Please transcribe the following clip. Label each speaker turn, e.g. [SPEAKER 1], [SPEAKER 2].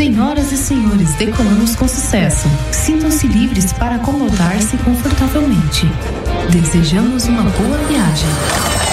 [SPEAKER 1] Senhoras e senhores, decolamos com sucesso. Sintam-se livres para acomodar-se confortavelmente. Desejamos uma boa viagem.